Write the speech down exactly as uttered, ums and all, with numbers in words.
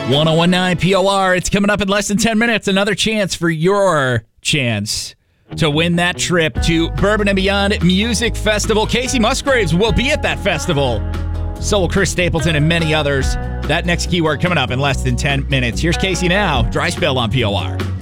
one oh one nine P O R. It's coming up in less than ten minutes. Another chance for your chance to win that trip to Bourbon and Beyond Music Festival. Casey Musgraves will be at that festival. So will Chris Stapleton and many others. That next keyword coming up in less than ten minutes. Here's Casey now. Dry spell on P O R.